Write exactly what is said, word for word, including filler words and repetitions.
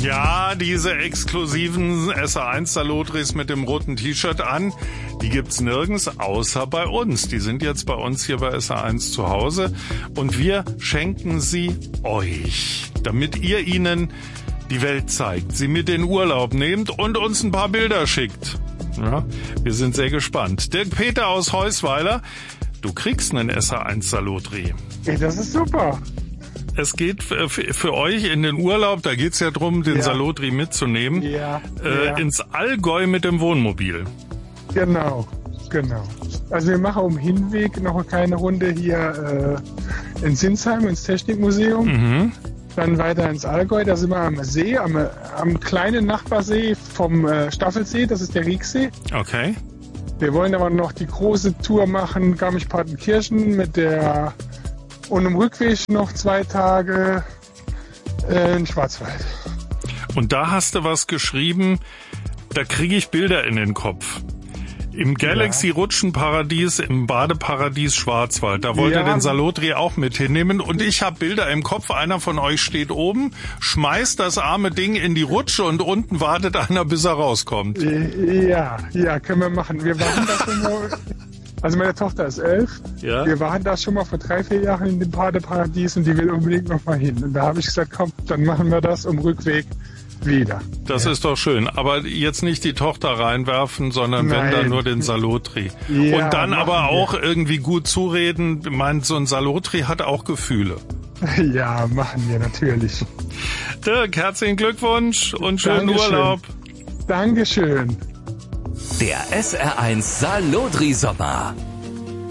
Ja, diese exklusiven S R eins Salotris mit dem roten T-Shirt an, die gibt's nirgends außer bei uns. Die sind jetzt bei uns hier bei S R eins zu Hause und wir schenken sie euch, damit ihr ihnen die Welt zeigt, sie mit in Urlaub nehmt und uns ein paar Bilder schickt. Ja, wir sind sehr gespannt. Dirk Peter aus Heusweiler, du kriegst einen S R eins Salotri. Ja, das ist super. Es geht für euch in den Urlaub, da geht's ja drum, den ja. Salotri mitzunehmen, ja, äh, ja. ins Allgäu mit dem Wohnmobil. Genau, genau. Also wir machen um Hinweg noch eine kleine Runde hier äh, in Sinsheim, ins Technikmuseum. Mhm. Dann weiter ins Allgäu, da sind wir am See, am, am kleinen Nachbarsee vom äh, Staffelsee, das ist der Rieksee. Okay. Wir wollen aber noch die große Tour machen, Garmisch-Partenkirchen mit der... Und im Rückweg noch zwei Tage äh, in Schwarzwald. Und da hast du was geschrieben, da kriege ich Bilder in den Kopf. Im Galaxy-Rutschenparadies, im Badeparadies Schwarzwald. Da wollt ihr ja. den Salotri auch mit hinnehmen. Und ich habe Bilder im Kopf. Einer von euch steht oben, schmeißt das arme Ding in die Rutsche und unten wartet einer, bis er rauskommt. Ja, ja, können wir machen. Wir waren da schon mal... Also meine Tochter ist elf. Ja. Wir waren da schon mal vor drei, vier Jahren in dem Badeparadies und die will unbedingt noch mal hin. Und da habe ich gesagt, komm, dann machen wir das im Rückweg wieder. Das ja. ist doch schön. Aber jetzt nicht die Tochter reinwerfen, sondern Nein. wenn dann nur den Salotri. Ja, und dann aber wir. auch irgendwie gut zureden. Ich meine, so ein Salotri hat auch Gefühle. Ja, machen wir natürlich. Dirk, herzlichen Glückwunsch und schönen Dankeschön. Urlaub. Dankeschön. Der S R eins Salotri Sommer.